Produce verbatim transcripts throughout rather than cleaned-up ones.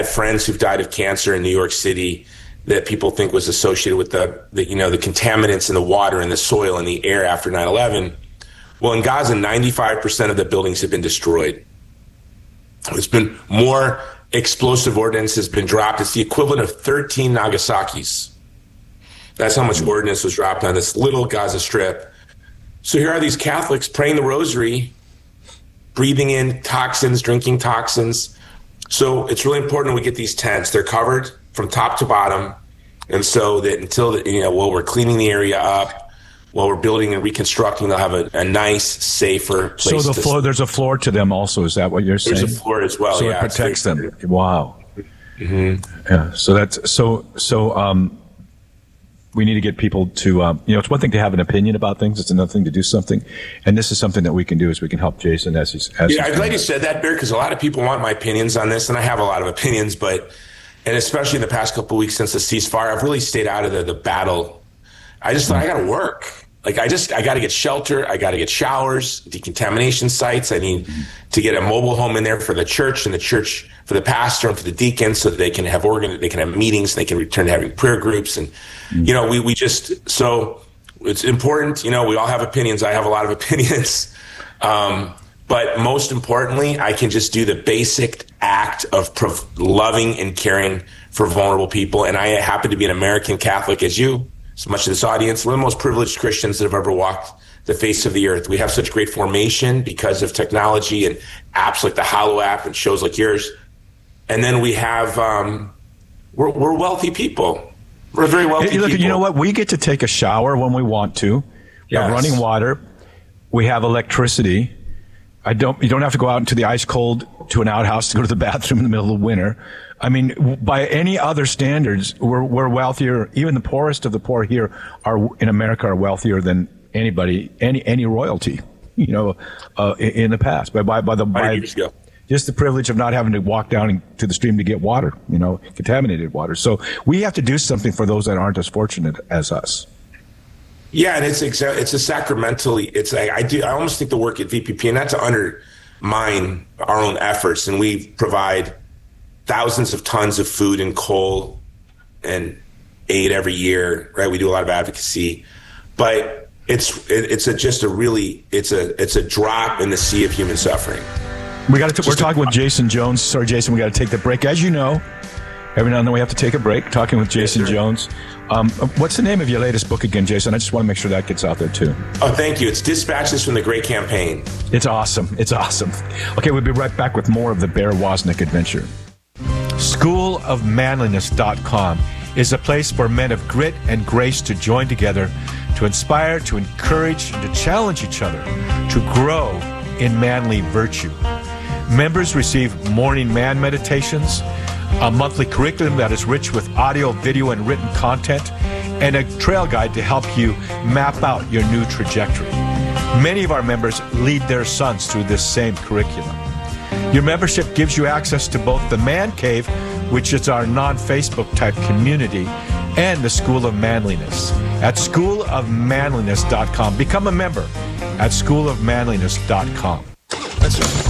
friends who've died of cancer in New York City that people think was associated with the, the you know, the contaminants in the water and the soil and the air after nine eleven. Well, in Gaza, ninety-five percent of the buildings have been destroyed. There's been more explosive ordnance has been dropped. It's the equivalent of thirteen Nagasaki's. That's how much ordnance was dropped on this little Gaza Strip. So here are these Catholics praying the rosary, breathing in toxins, drinking toxins. So it's really important we get these tents. They're covered from top to bottom. And so that until, the, you know, while we're cleaning the area up, while we're building and reconstructing, they'll have a, a nice, safer place. So the floor, there's a floor to them also. Is that what you're saying? There's a floor as well. So yeah, it protects them. Good. Wow. Mm-hmm. Yeah. So that's so so. Um, we need to get people to. Um, you know, it's one thing to have an opinion about things. It's another thing to do something. And this is something that we can do. Is we can help Jason as he's. As yeah, he's I'm glad you said that, Bear, because a lot of people want my opinions on this, and I have a lot of opinions, but and especially in the past couple of weeks since the ceasefire, I've really stayed out of the the battle. I just thought I got to work. Like, I just, I got to get shelter. I got to get showers, decontamination sites. I need to get a mobile home in there for the church and the church for the pastor and for the deacons so that they can have organ, they can have meetings, they can return to having prayer groups. And, mm-hmm. you know, we, we just, so it's important. You know, we all have opinions. I have a lot of opinions. Um, but most importantly, I can just do the basic act of prov- loving and caring for vulnerable people. And I happen to be an American Catholic as you. So much of this audience, we're the most privileged Christians that have ever walked the face of the earth. We have such great formation because of technology and apps like the Hallow app and shows like yours. And then we have, um, we're, we're wealthy people. We're very wealthy hey, look, people. You know what? We get to take a shower when we want to. We yes. have running water. We have electricity. I don't. You don't have to go out into the ice cold to an outhouse to go to the bathroom in the middle of the winter. I mean, by any other standards, we're we're wealthier. Even the poorest of the poor here are in America are wealthier than anybody, any any royalty, you know, uh, in, in the past. By by by the by just the privilege of not having to walk down to the stream to get water, you know, contaminated water. So we have to do something for those that aren't as fortunate as us. Yeah, and it's exa- it's a sacramentally. It's like I do. I almost think the work at V P P, and not to undermine our own efforts, and we provide thousands of tons of food and coal and aid every year, right? We do a lot of advocacy, but it's it, it's a, just a really it's a it's a drop in the sea of human suffering. We got to. We're talking with Jason Jones. Sorry, Jason, we got to take the break. As you know, every now and then we have to take a break. Talking with Jason yes, Jones. Um, what's the name of your latest book again, Jason? I just want to make sure that gets out there too. Oh, thank you. It's Dispatches from the Great Campaign. It's awesome. It's awesome. Okay, we'll be right back with more of the Bear Wozniak adventure. school of manliness dot com is a place for men of grit and grace to join together, to inspire, to encourage, and to challenge each other to grow in manly virtue. Members receive morning man meditations, a monthly curriculum that is rich with audio, video, and written content, and a trail guide to help you map out your new trajectory. Many of our members lead their sons through this same curriculum. Your membership gives you access to both the Man Cave, which is our non-Facebook type community, and the School of Manliness at school of manliness dot com. Become a member at school of manliness dot com. That's right.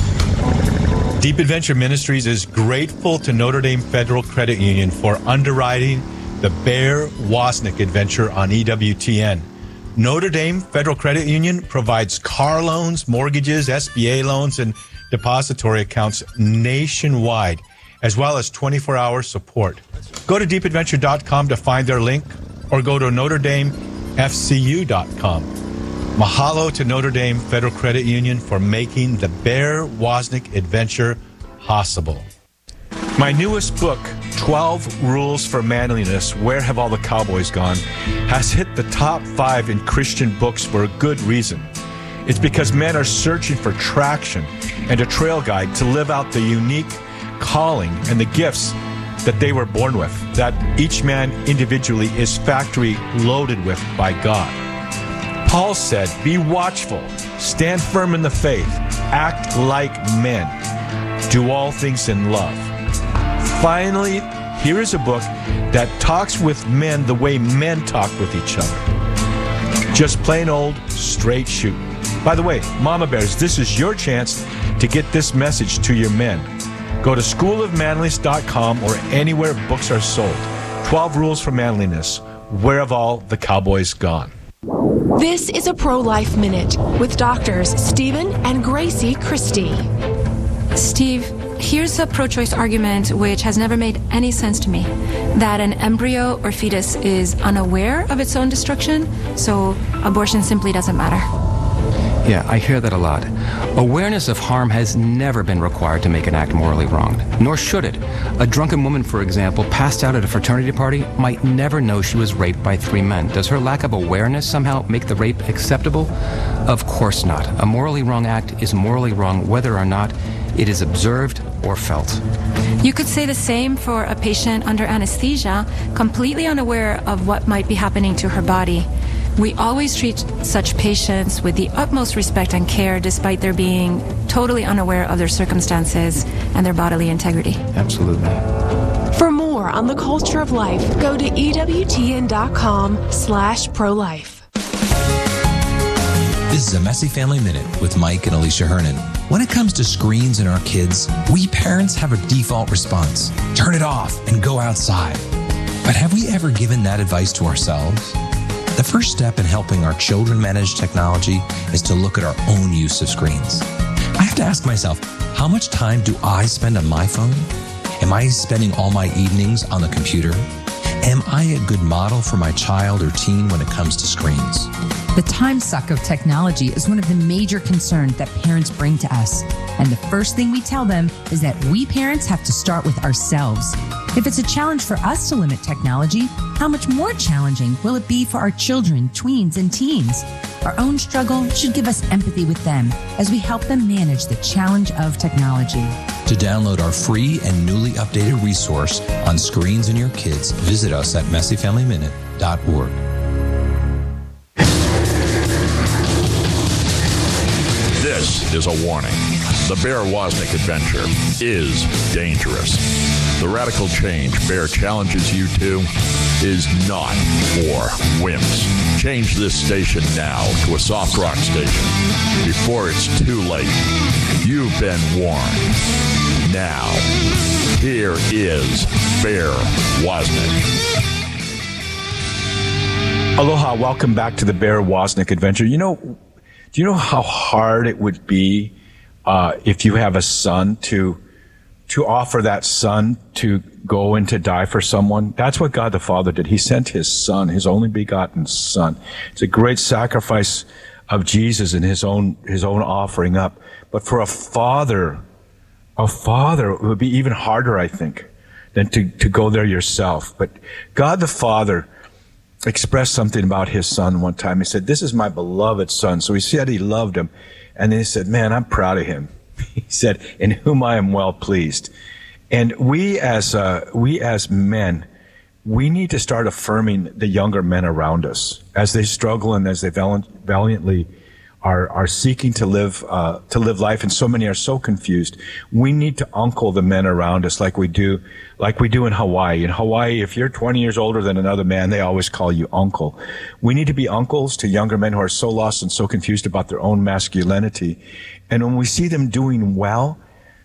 Deep Adventure Ministries is grateful to Notre Dame Federal Credit Union for underwriting the Bear Wozniak adventure on E W T N. Notre Dame Federal Credit Union provides car loans, mortgages, S B A loans, and depository accounts nationwide, as well as twenty-four hour support. Go to deep adventure dot com to find their link, or go to notre dame f c u dot com. Mahalo to Notre Dame Federal Credit Union for making the Bear Wozniak adventure possible. My newest book, twelve Rules for Manliness, Where Have All the Cowboys Gone?, has hit the top five in Christian books for a good reason. It's because men are searching for traction and a trail guide to live out the unique calling and the gifts that they were born with, that each man individually is factory loaded with by God. Paul said, be watchful, stand firm in the faith, act like men, do all things in love. Finally, here is a book that talks with men the way men talk with each other. Just plain old straight shooting. By the way, Mama Bears, this is your chance to get this message to your men. Go to school of manliness dot com or anywhere books are sold. twelve Rules for Manliness. Where have all the cowboys gone? This is a Pro-Life Minute with doctors Stephen and Gracie Christie. Steve, here's a pro-choice argument which has never made any sense to me, that an embryo or fetus is unaware of its own destruction, so abortion simply doesn't matter. Yeah, I hear that a lot. Awareness of harm has never been required to make an act morally wrong, nor should it. A drunken woman, for example, passed out at a fraternity party might never know she was raped by three men. Does her lack of awareness somehow make the rape acceptable? Of course not. A morally wrong act is morally wrong whether or not it is observed or felt. You could say the same for a patient under anesthesia, completely unaware of what might be happening to her body. We always treat such patients with the utmost respect and care, despite their being totally unaware of their circumstances and their bodily integrity. Absolutely. For more on the culture of life, go to E W T N dot com slash pro-life. This is a Messy Family Minute with Mike and Alicia Hernan. When it comes to screens and our kids, we parents have a default response. Turn it off and go outside. But have we ever given that advice to ourselves? The first step in helping our children manage technology is to look at our own use of screens. I have to ask myself, how much time do I spend on my phone? Am I spending all my evenings on the computer? Am I a good model for my child or teen when it comes to screens? The time suck of technology is one of the major concerns that parents bring to us. And the first thing we tell them is that we parents have to start with ourselves. If it's a challenge for us to limit technology, how much more challenging will it be for our children, tweens, and teens? Our own struggle should give us empathy with them as we help them manage the challenge of technology. To download our free and newly updated resource on screens and your kids, visit us at messy family minute dot org. This is a warning. The Bear Wozniak adventure is dangerous. The radical change Bear challenges you to is not for wimps. Change this station now to a soft rock station before it's too late. You've been warned. Now, here is Bear Wozniak. Aloha, welcome back to the Bear Wozniak adventure. You know, do you know how hard it would be uh, if you have a son to to offer that son to go and to die for someone? That's what God the Father did. He sent his son, his only begotten son. It's a great sacrifice of Jesus and his own his own offering up. But for a father, a father, it would be even harder, I think, than to, to go there yourself. But God the Father expressed something about his son one time. He said, "This is my beloved son." So he said he loved him. And then he said, "Man, I'm proud of him." He said, "In whom I am well pleased." And we as uh, we as men, we need to start affirming the younger men around us as they struggle and as they valiant, valiantly are are seeking to live uh, to live life. And so many are so confused. We need to uncle the men around us like we do like we do in Hawaii. In Hawaii, if you're twenty years older than another man, they always call you uncle. We need to be uncles to younger men who are so lost and so confused about their own masculinity. And when we see them doing well,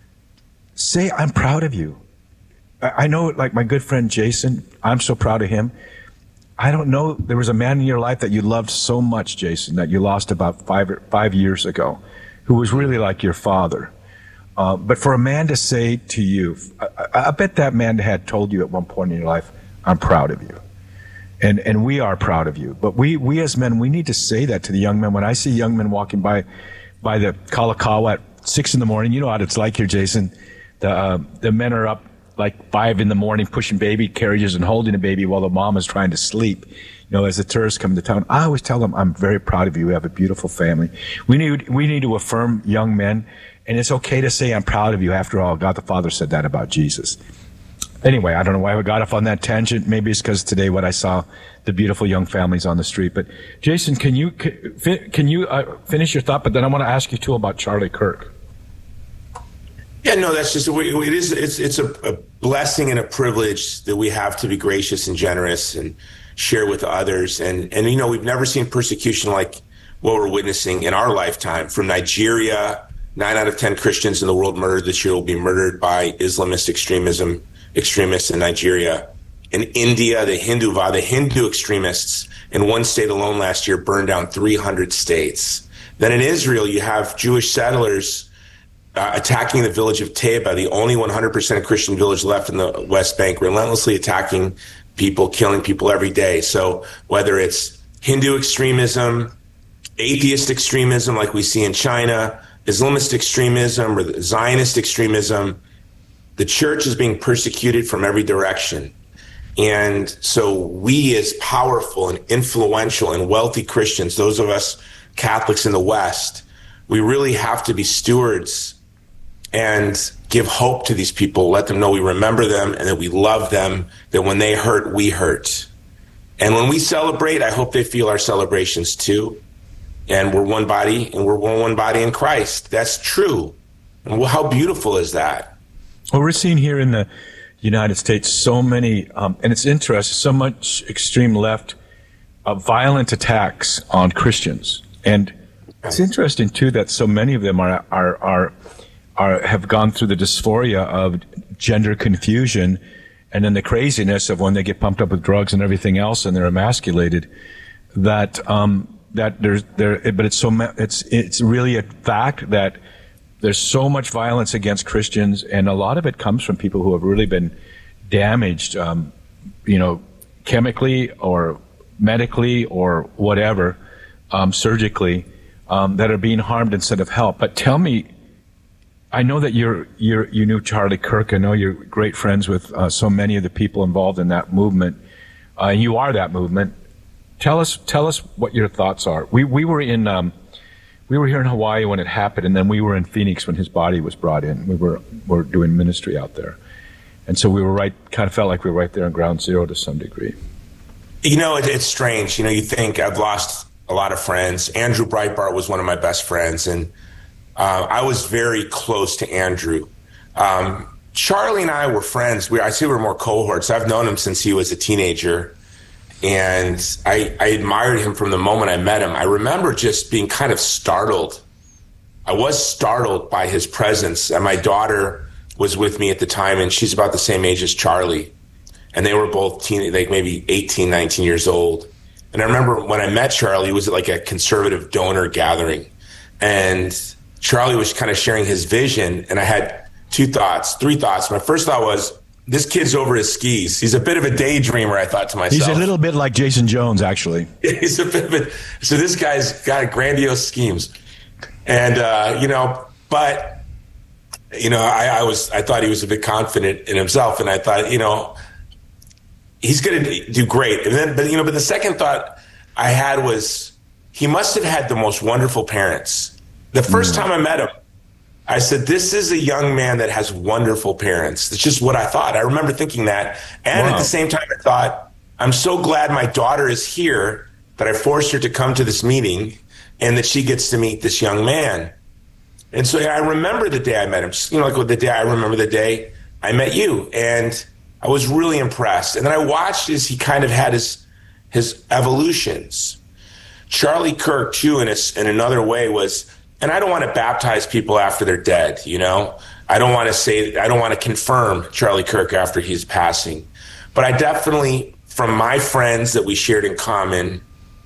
say, "I'm proud of you." I know, like my good friend Jason, I'm so proud of him. I don't know, there was a man in your life that you loved so much, Jason, that you lost about five five years ago, who was really like your father. Uh, but for a man to say to you, I, I bet that man had told you at one point in your life, "I'm proud of you." And and we are proud of you. But we, we as men, we need to say that to the young men. When I see young men walking by by the Kalakaua at six in the morning, you know what it's like here, Jason. The uh, the men are up like five in the morning pushing baby carriages and holding a baby while the mom is trying to sleep. You know, as the tourists come to town, I always tell them, "I'm very proud of you. You have a beautiful family." We need we need to affirm young men, and it's okay to say, "I'm proud of you." After all, God the Father said that about Jesus. Anyway, I don't know why we got off on that tangent. Maybe it's because today what I saw, the beautiful young families on the street. But Jason, can you can you uh, finish your thought? But then I want to ask you too about Charlie Kirk. Yeah, no, that's just, it is, it's, it's a, a blessing and a privilege that we have to be gracious and generous and share with others. And, and, you know, we've never seen persecution like what we're witnessing in our lifetime, from Nigeria Nine out of ten Christians in the world murdered this year will be murdered by Islamist extremism, extremists in Nigeria. In India, the Hindu, the Hindu extremists in one state alone last year burned down three hundred states. Then in Israel, you have Jewish settlers uh, attacking the village of Taiba, the only one hundred percent Christian village left in the West Bank, relentlessly attacking people, killing people every day. So whether it's Hindu extremism, atheist extremism like we see in China, Islamist extremism, or the Zionist extremism, the church is being persecuted from every direction. And so we as powerful and influential and wealthy Christians, those of us Catholics in the West, we really have to be stewards and give hope to these people, let them know we remember them and that we love them, that when they hurt, we hurt. And when we celebrate, I hope they feel our celebrations too. And we're one body, and we're one body in Christ. That's true. And how beautiful is that? Well, we're seeing here in the United States so many, um, and it's interesting, so much extreme left, uh, violent attacks on Christians. And it's interesting too that so many of them are are are, are have gone through the dysphoria of gender confusion, and then the craziness of when they get pumped up with drugs and everything else, and they're emasculated. That um, that there's there, but it's so it's it's really a fact that there's so much violence against Christians, and a lot of it comes from people who have really been damaged, um, you know, chemically or medically or whatever, um, surgically, um, that are being harmed instead of helped. But tell me, I know that you're you're you knew Charlie Kirk. I know you're great friends with uh, so many of the people involved in that movement. Uh, you are that movement. Tell us tell us what your thoughts are. We we were in. Um, We were here in Hawaii when it happened, and then we were in Phoenix when his body was brought in. We were were doing ministry out there. And so we were right, kind of felt like we were right there on ground zero to some degree. You know, it, it's strange. You know, you think I've lost a lot of friends. Andrew Breitbart was one of my best friends, and uh, I was very close to Andrew. Um, Charlie and I were friends. We, I say we were more cohorts. I've known him since he was a teenager. And I, I admired him from the moment I met him. I remember just being kind of startled. I was startled by his presence. And my daughter was with me at the time, and she's about the same age as Charlie. And they were both teen, like maybe eighteen, nineteen years old. And I remember when I met Charlie, it was at like a conservative donor gathering. And Charlie was kind of sharing his vision. And I had two thoughts, three thoughts. My first thought was, this kid's over his skis. He's a bit of a daydreamer, I thought to myself. He's a little bit like Jason Jones, actually. He's a bit of a, so this guy's got grandiose schemes. And, uh, you know, but, you know, I, I was, I thought he was a bit confident in himself. And I thought, you know, he's going to do great. And then, but, you know, but the second thought I had was, he must have had the most wonderful parents. The first mm. time I met him, I said, this is a young man that has wonderful parents. That's just what I thought. I remember thinking that. And wow. At the same time, I thought, I'm so glad my daughter is here, that I forced her to come to this meeting and that she gets to meet this young man. And so I remember the day I met him. You know, like the day I remember the day I met you. And I was really impressed. And then I watched as he kind of had his his evolutions. Charlie Kirk, too, in, a, in another way was... And I don't want to baptize people after they're dead, you know? I don't want to say, I don't want to confirm Charlie Kirk after he's passing. But I definitely, from my friends that we shared in common,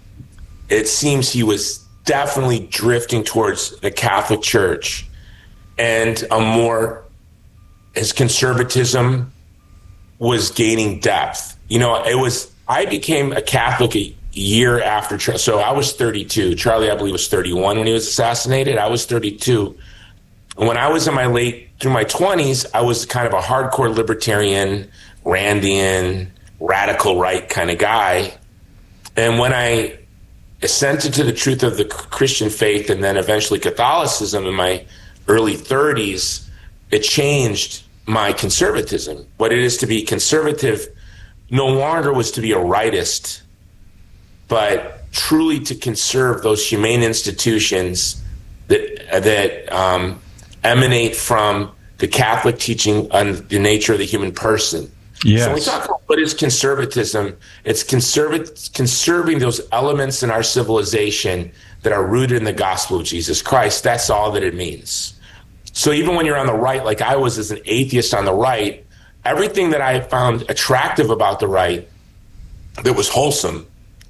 it seems he was definitely drifting towards the Catholic Church and a more, his conservatism was gaining depth. You know, it was, I became a Catholic a year after, so I was thirty-two. Charlie, I believe, was thirty-one when he was assassinated. I was thirty-two. And when I was in my late, through my twenties, I was kind of a hardcore libertarian, Randian, radical right kind of guy. And when I assented to the truth of the Christian faith and then eventually Catholicism in my early thirties, it changed my conservatism. What it is to be conservative no longer was to be a rightist, but truly to conserve those humane institutions that that um, emanate from the Catholic teaching on the nature of the human person. Yes. So when we talk about what is conservatism, it's conserv- conserving those elements in our civilization that are rooted in the gospel of Jesus Christ. That's all that it means. So even when you're on the right, like I was as an atheist on the right, everything that I found attractive about the right that was wholesome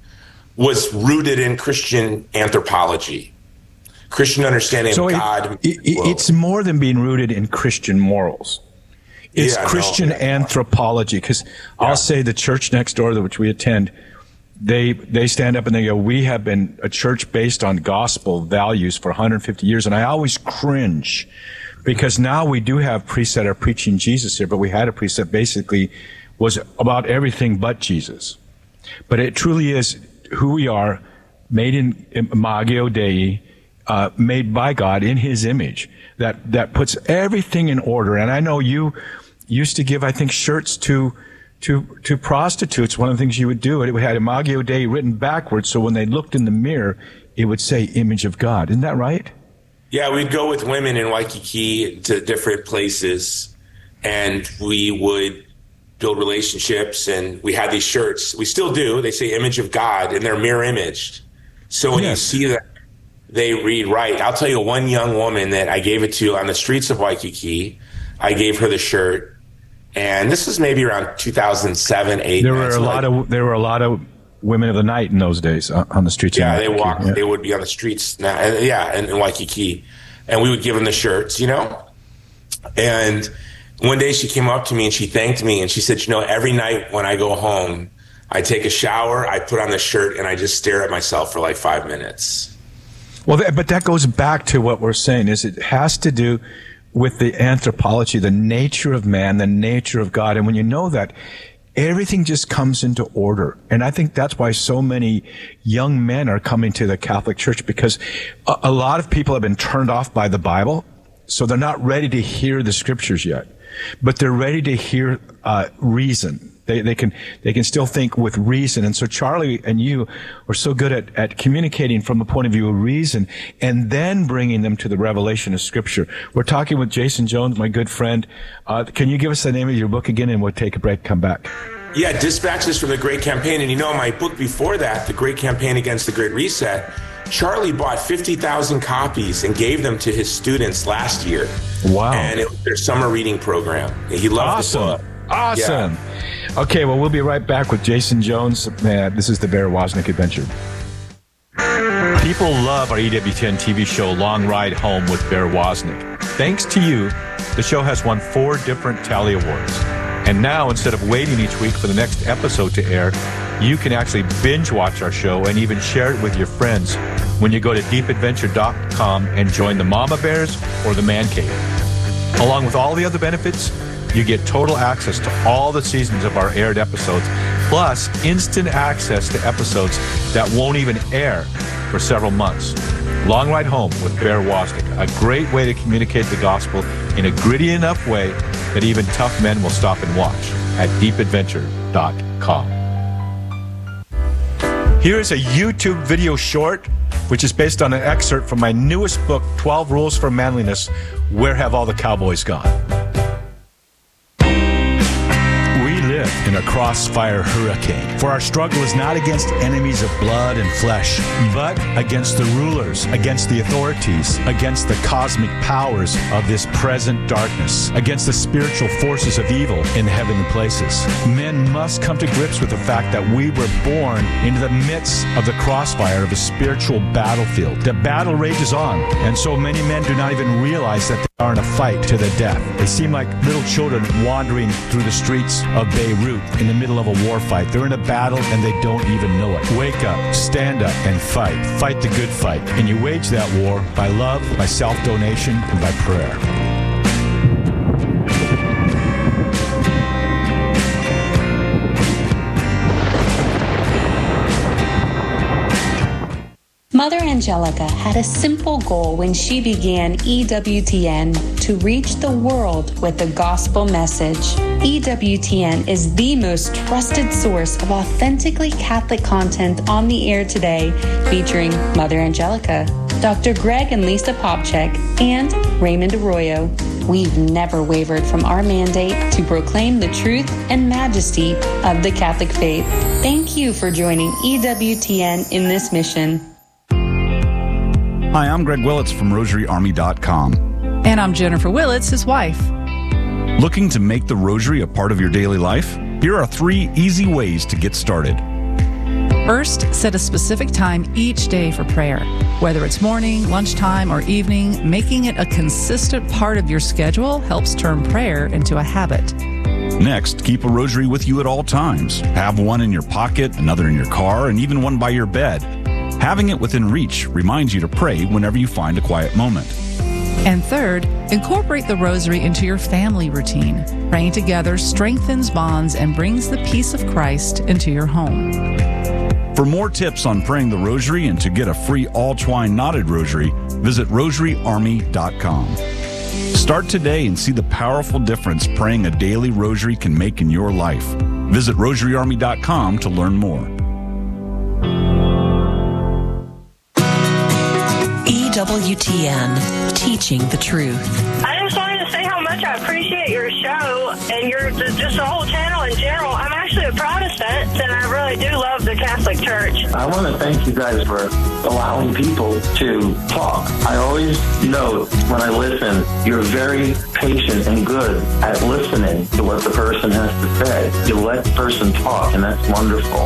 was rooted in Christian anthropology, Christian understanding so of it, God. It, it, it's more than being rooted in Christian morals. It's yeah, Christian no, yeah. anthropology, because yeah. I'll say the church next door, which we attend, they they stand up and they go, we have been a church based on gospel values for one hundred fifty years. And I always cringe, because now we do have priests that are preaching Jesus here, but we had a priest that basically was about everything but Jesus. But it truly is who we are, made in Imago Dei, uh, made by God in his image, that, that puts everything in order. And I know you used to give, I think, shirts to, to, to prostitutes. One of the things you would do, it had Imago Dei written backwards, so when they looked in the mirror, it would say image of God. Isn't that right? Yeah, we'd go with women in Waikiki to different places, and we would build relationships, and we had these shirts. We still do. They say image of God, and they're mirror imaged. So when yes. you see that, they read right. I'll tell you one young woman that I gave it to on the streets of Waikiki. I gave her the shirt, and this was maybe around two thousand seven, eight. There were a lot like, of there were a lot of women of the night in those days on the streets. Yeah, of they walked. Yeah. They would be on the streets now. And, yeah, in, in Waikiki, and we would give them the shirts, you know. And one day she came up to me and she thanked me, and she said, "You know, every night when I go home, I take a shower, I put on the shirt, and I just stare at myself for like five minutes." Well, but that goes back to what we're saying, is it has to do with the anthropology, the nature of man, the nature of God. And when you know that, everything just comes into order. And I think that's why so many young men are coming to the Catholic Church, because a, a lot of people have been turned off by the Bible, so they're not ready to hear the scriptures yet. But they're ready to hear uh, reason. They, they can they can still think with reason. And so Charlie and you are so good at, at communicating from the point of view of reason, and then bringing them to the revelation of Scripture. We're talking with Jason Jones, my good friend. Uh, can you give us the name of your book again, and we'll take a break, come back? Yeah, Dispatches from the Great Campaign. And you know, my book before that, The Great Campaign Against the Great Reset, Charlie bought fifty thousand copies and gave them to his students last year. Wow. And it was their summer reading program. He loved awesome. the book. Awesome. Yeah. Okay, well, we'll be right back with Jason Jones. Uh, this is the Bear Wozniak Adventure. People love our E W T N T V show, Long Ride Home with Bear Wozniak. Thanks to you, the show has won four different Tally Awards. And now, instead of waiting each week for the next episode to air, you can actually binge watch our show and even share it with your friends when you go to deep adventure dot com and join the Mama Bears or the Man Cave. Along with all the other benefits, you get total access to all the seasons of our aired episodes, plus instant access to episodes that won't even air for several months. Long Ride Home with Bear Wozniak, a great way to communicate the gospel in a gritty enough way that even tough men will stop and watch at deep adventure dot com. Here is a YouTube video short, which is based on an excerpt from my newest book, twelve Rules for Manliness, Where Have All the Cowboys Gone? In a crossfire hurricane. For our struggle is not against enemies of blood and flesh, but against the rulers, against the authorities, against the cosmic powers of this present darkness, against the spiritual forces of evil in heavenly places. Men must come to grips with the fact that we were born into the midst of the crossfire of a spiritual battlefield. The battle rages on, and so many men do not even realize that they are in a fight to the death. They seem like little children wandering through the streets of Beirut in the middle of a war fight. They're in a battle and they don't even know it. Wake up, stand up, and fight. Fight the good fight. And you wage that war by love, by self-donation, and by prayer. Mother Angelica had a simple goal when she began E W T N: to reach the world with the gospel message. E W T N is the most trusted source of authentically Catholic content on the air today, featuring Mother Angelica, Doctor Greg and Lisa Popchek, and Raymond Arroyo. We've never wavered from our mandate to proclaim the truth and majesty of the Catholic faith. Thank you for joining E W T N in this mission. Hi, I'm Greg Willits from Rosary Army dot com. And I'm Jennifer Willits, his wife. Looking to make the rosary a part of your daily life? Here are three easy ways to get started. First, set a specific time each day for prayer. Whether it's morning, lunchtime, or evening, making it a consistent part of your schedule helps turn prayer into a habit. Next, keep a rosary with you at all times. Have one in your pocket, another in your car, and even one by your bed. Having it within reach reminds you to pray whenever you find a quiet moment. And third, incorporate the rosary into your family routine. Praying together strengthens bonds and brings the peace of Christ into your home. For more tips on praying the rosary and to get a free all-twine knotted rosary, visit rosary army dot com. Start today and see the powerful difference praying a daily rosary can make in your life. Visit rosary army dot com to learn more. E W T N, teaching the truth. I just wanted to say how much I appreciate your show and your just the whole channel in general. I'm actually a Protestant, and I really do love the Catholic Church. I want to thank you guys for allowing people to talk. I always note when I listen, you're very patient and good at listening to what the person has to say. You let the person talk, and that's wonderful.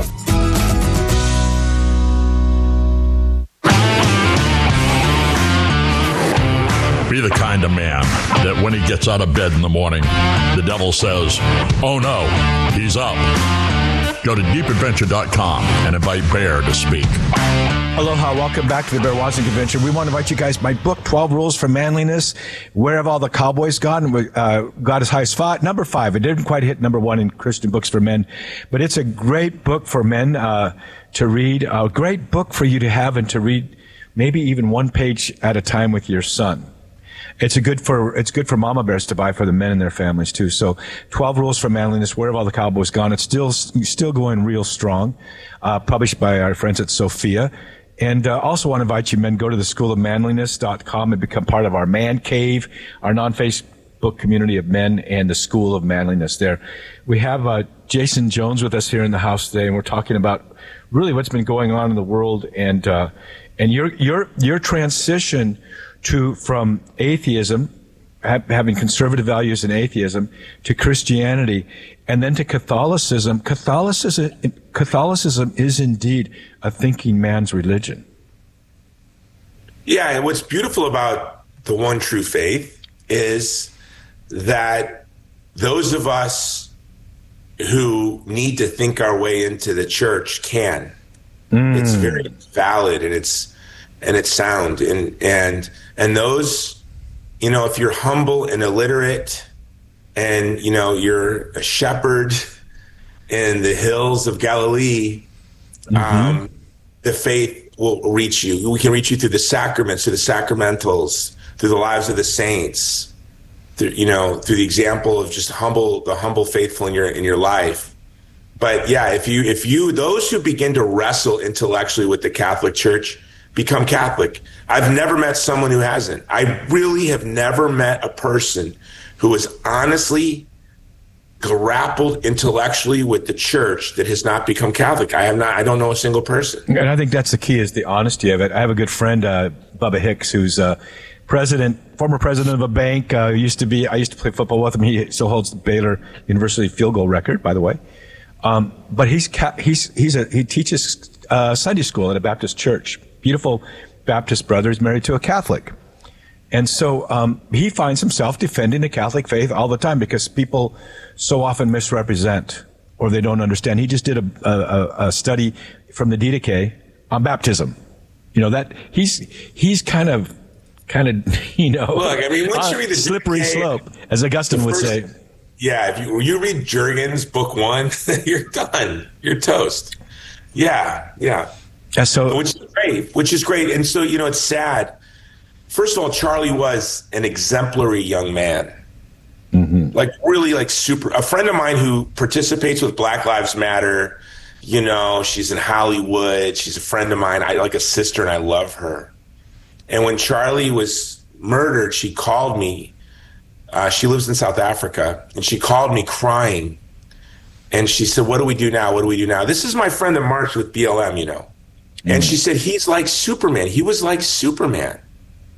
Be the kind of man that when he gets out of bed in the morning, the devil says, oh no, he's up. Go to deep adventure dot com and invite Bear to speak. Aloha, welcome back to the Bear Wozniak Adventure. We want to invite you guys, my book, twelve Rules for Manliness. Where have all the cowboys gone? We uh, got as high as five, number five. It didn't quite hit number one in Christian books for men, but it's a great book for men uh, to read, a great book for you to have and to read maybe even one page at a time with your son. It's a good for it's good for mama bears to buy for the men and their families too. So, twelve Rules for Manliness. Where have all the cowboys gone? It's still still going real strong. Uh, published by our friends at Sophia. And uh, also want to invite you men, go to the school of manliness dot com and become part of our Man Cave, our non-Facebook community of men, and the School of Manliness there. We have uh, Jason Jones with us here in the house today, and we're talking about really what's been going on in the world and uh, and your your your transition to from atheism, ha- having conservative values in atheism, to Christianity, and then to Catholicism. Catholicism, Catholicism is indeed a thinking man's religion. Yeah, and what's beautiful about the one true faith is that those of us who need to think our way into the church can. Mm. It's very valid and it's and it's sound and and and those, you know, if you're humble and illiterate and, you know, you're a shepherd in the hills of Galilee, mm-hmm. um, the faith will reach you. We can reach you through the sacraments, through the sacramentals, through the lives of the saints, through, you know, through the example of just humble, the humble faithful in your in your life. But yeah, if you if you those who begin to wrestle intellectually with the Catholic Church become Catholic. I've never met someone who hasn't. I really have never met a person who has honestly grappled intellectually with the church that has not become Catholic. I have not. I don't know a single person. And I think that's the key, is the honesty of it. I have a good friend, uh, Bubba Hicks, who's uh, president, former president of a bank. Uh, used to be. I used to play football with him. He still holds the Baylor University field goal record, by the way. Um, but he's he's he's a he teaches uh, Sunday school at a Baptist church. Beautiful Baptist brother is married to a Catholic. And so um, he finds himself defending the Catholic faith all the time because people so often misrepresent or they don't understand. He just did a, a, a study from the Didache on baptism. You know, that he's he's kind of, kind of, you know, look, I mean, once you read the slippery Didache, slope, as Augustine would first, say. Yeah, if you, you read Jurgen's book one, you're done. You're toast. Yeah, yeah. Yeah, so, which is great, which is great. And so, you know, it's sad. First of all, Charlie was an exemplary young man. Mm-hmm. Like really like super, a friend of mine who participates with Black Lives Matter, you know, she's in Hollywood. She's a friend of mine. I like a sister and I love her. And when Charlie was murdered, she called me. Uh, she lives in South Africa and she called me crying. And she said, what do we do now? What do we do now? This is my friend that marched with B L M, you know. And she said, he's like Superman. He was like Superman.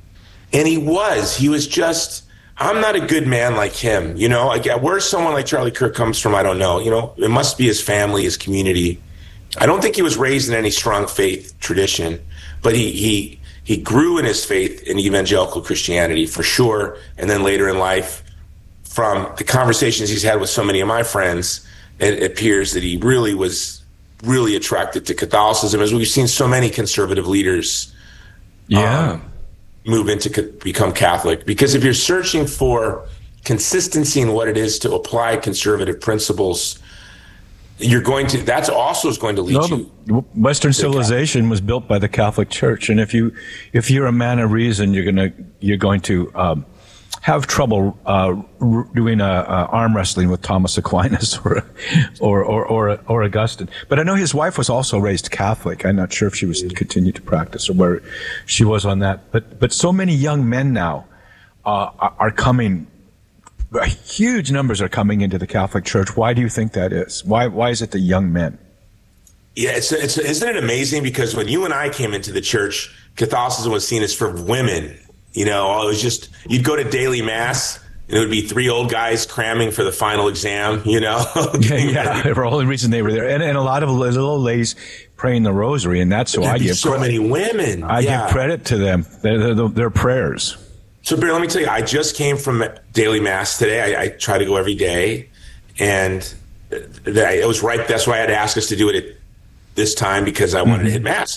And he was. He was just, I'm not a good man like him. You know, like, where someone like Charlie Kirk comes from, I don't know. You know, it must be his family, his community. I don't think he was raised in any strong faith tradition, but he he he grew in his faith in evangelical Christianity for sure. And then later in life, from the conversations he's had with so many of my friends, it appears that he really was really attracted to Catholicism, as we've seen so many conservative leaders yeah. um, move into co- become Catholic. Because if you're searching for consistency in what it is to apply conservative principles, you're going to, that's also is going to lead no, you. Western civilization was built by the Catholic Church. And if you, if you're a man of reason, you're going to, you're going to, um, have trouble uh, r- doing a, a arm wrestling with Thomas Aquinas or, or or or or Augustine. But I know his wife was also raised Catholic. I'm not sure if she was continued to practice or where she was on that. But but so many young men now uh, are coming. Huge numbers are coming into the Catholic Church. Why do you think that is? Why why is it the young men? Yeah, it's, it's isn't it amazing? Because when you and I came into the church, Catholicism was seen as for women. You know, it was just, you'd go to daily mass and it would be three old guys cramming for the final exam, you know? yeah, yeah, for the only reason they were there. And, and a lot of little ladies praying the rosary, and that's so I give so many women. I yeah. give credit to them. They're, they're, they're prayers. So, Barry, let me tell you, I just came from daily mass today. I, I try to go every day. And it was right, that's why I had to ask us to do it at this time, because I wanted mm-hmm. to hit mass.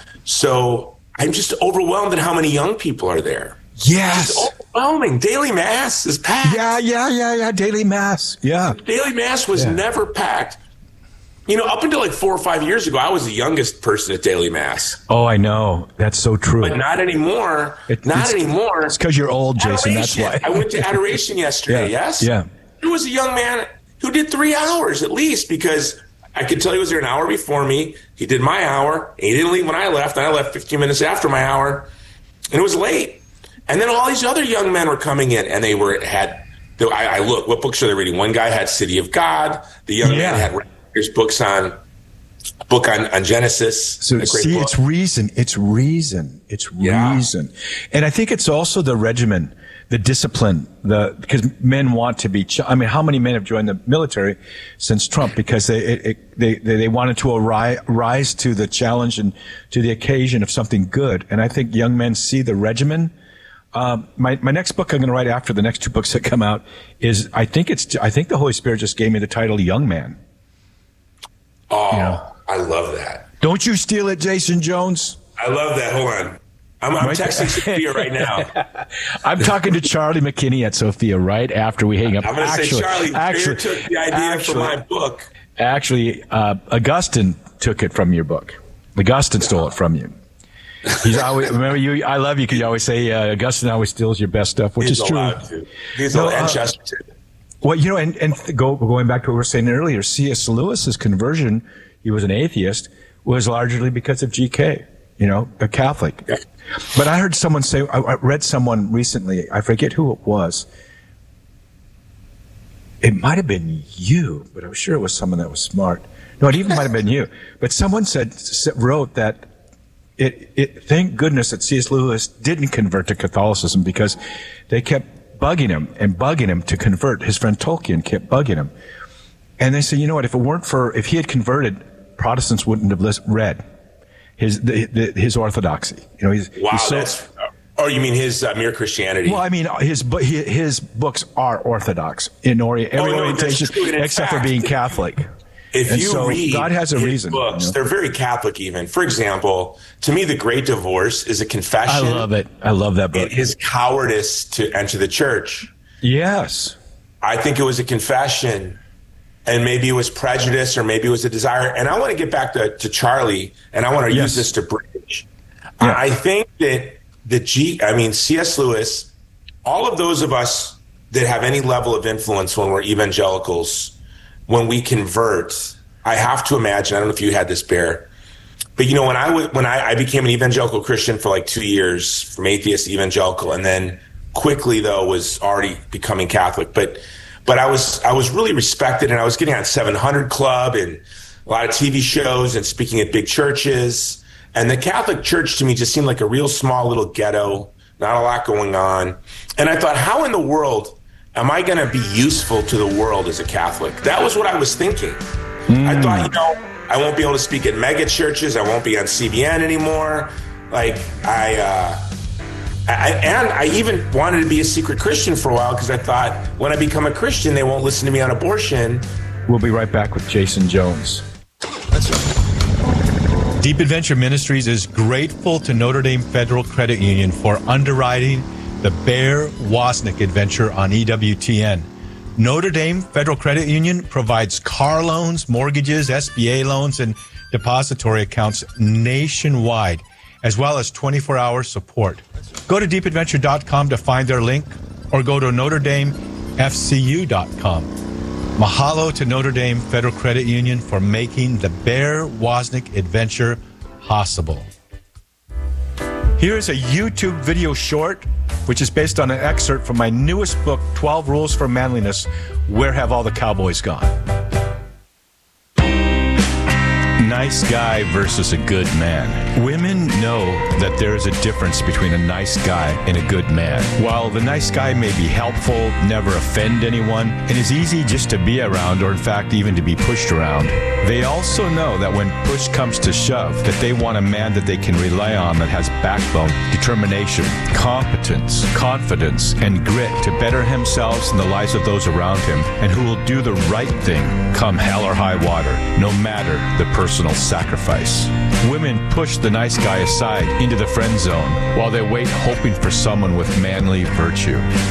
So I'm just overwhelmed at how many young people are there. Yes. It's overwhelming. Daily Mass is packed. Yeah, yeah, yeah, yeah. Daily Mass. Yeah. Daily Mass was yeah. never packed. You know, up until like four or five years ago, I was the youngest person at Daily Mass. Oh, I know. That's so true. But not anymore. It, not it's, anymore. It's because you're old, Jason. Adoration. That's why. I went to Adoration yesterday, yeah. yes? Yeah. There was a young man who did three hours at least, because I could tell he was there an hour before me. He did my hour. And he didn't leave when I left. And I left fifteen minutes after my hour. And it was late. And then all these other young men were coming in, and they were had. They, I, I look, what books are they reading? One guy had City of God. The young yeah. man had his books on book on, on Genesis. So see, book. it's reason. It's reason. It's yeah. reason. And I think it's also the regimen, the discipline, the because men want to be. I mean, how many men have joined the military since Trump? Because they it, it, they, they they wanted to arise, rise to the challenge and to the occasion of something good. And I think young men see the regimen. Um, my my next book I'm going to write after the next two books that come out is I think it's I think the Holy Spirit just gave me the title Young Man. Oh, you know? I love that. Don't you steal it, Jason Jones. I love that. Hold on. I'm, I'm texting Sophia right now. I'm talking to Charlie McKinney at Sophia right after we hang up. I'm going to say, Charlie, actually took the idea actually, from my book. Actually, uh, Augustine took it from your book. Augustine stole it from you. He's always, remember you, I love you because you always say uh, Augustine always steals your best stuff, which He's is true. Allowed to. He's no, uh, Chesterton. Well, you know, and, and go, going back to what we were saying earlier, C S. Lewis's conversion, he was an atheist, was largely because of G K, you know, a Catholic. Yeah. But I heard someone say, I, I read someone recently, I forget who it was. It might have been you, but I'm sure it was someone that was smart. No, it even might have been you. But someone said, wrote that it, it, thank goodness that C S. Lewis didn't convert to Catholicism because they kept bugging him and bugging him to convert. His friend Tolkien kept bugging him. And they said, you know what, if it weren't for, if he had converted, Protestants wouldn't have list, read his the, the, his orthodoxy. You know, he's, wow, he's so, that's, oh, you mean his uh, Mere Christianity? Well, I mean, his his books are orthodox in ori- every oh, no, orientation except fact, for being Catholic. If and you so read God has a his reason. books, you know? They're very Catholic even. For example, to me, The Great Divorce is a confession. I love it. I love that book. His cowardice to enter the church. Yes. I think it was a confession. And maybe it was prejudice or maybe it was a desire. And I want to get back to, to Charlie, and I want to yes. use this to bridge. Yeah. I think that the G, I mean, C S. Lewis, all of those of us that have any level of influence when we're evangelicals, when we convert, I have to imagine, I don't know if you had this, Bear, but you know, when I, w- when I, I became an evangelical Christian for like two years, from atheist to evangelical, and then quickly, though, was already becoming Catholic. But But I was I was really respected, and I was getting on seven hundred Club and a lot of T V shows and speaking at big churches. And the Catholic Church to me just seemed like a real small little ghetto not a lot going on. And I thought, how in the world am I going to be useful to the world as a Catholic? That was what I was thinking. Mm. I thought, you know, I won't be able to speak at mega churches. I won't be on C B N anymore. Like, I, uh, I and I even wanted to be a secret Christian for a while because I thought when I become a Christian, they won't listen to me on abortion. We'll be right back with Jason Jones. That's right. Deep Adventure Ministries is grateful to Notre Dame Federal Credit Union for underwriting the Bear Wozniak adventure on E W T N. Notre Dame Federal Credit Union provides car loans, mortgages, S B A loans, and depository accounts nationwide, as well as twenty-four hour support. Go to deep adventure dot com to find their link, or go to notre dame f c u dot com. Mahalo to Notre Dame Federal Credit Union for making the Bear Wozniak adventure possible. Here is a YouTube video short, which is based on an excerpt from my newest book, twelve Rules for Manliness, Where Have All the Cowboys Gone? Nice guy versus a good man. Women know that there is a difference between a nice guy and a good man. While the nice guy may be helpful, never offend anyone, and is easy just to be around, or in fact even to be pushed around, they also know that when push comes to shove, that they want a man that they can rely on, that has backbone, determination, competence, confidence, and grit to better himself and the lives of those around him, and who will do the right thing come hell or high water, no matter the personal sacrifice. Women push the nice guy aside into the friend zone while they wait hoping for someone with manly virtue.